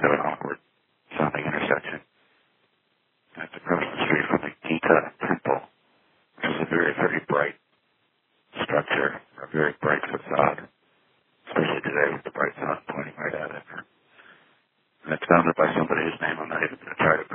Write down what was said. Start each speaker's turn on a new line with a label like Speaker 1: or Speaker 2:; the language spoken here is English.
Speaker 1: kind of an awkward sounding intersection. That's across the street from the Gita Temple, which is a very, very bright structure, a very bright facade, especially today with the bright sun pointing right at it. And it's founded by somebody whose name I'm not even going to try to